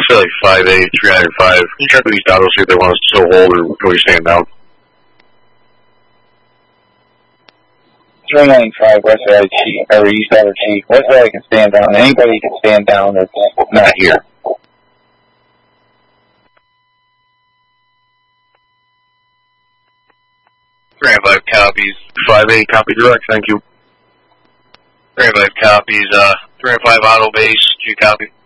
say like 5'8", 305. Can you check with these autos, see if they want us to still hold or will you stand down? 395 West Valley Chief, or East Valley Chief. West Valley can stand down. Anybody can stand down that's not here. 305 copies. 5'8", copy direct, thank you. 305 copies, 305 auto base, do you copy?